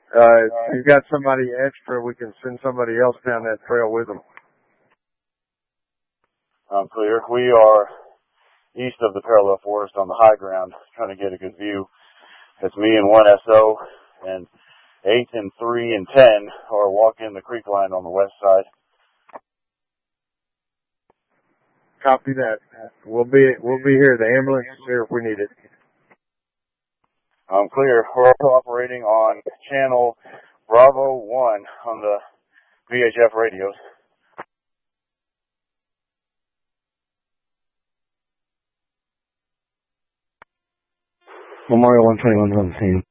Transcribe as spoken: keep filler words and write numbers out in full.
Uh, if you got somebody extra, we can send somebody else down that trail with them. I'm clear. We are east of the parallel forest on the high ground, trying to get a good view. It's me and one S O, and eight and three and ten are walking the creek line on the west side. Copy that. We'll be we'll be here. The ambulance is here if we need it. I'm clear. We're also operating on channel Bravo one on the V H F radios. Memorial one twenty-one is on the scene.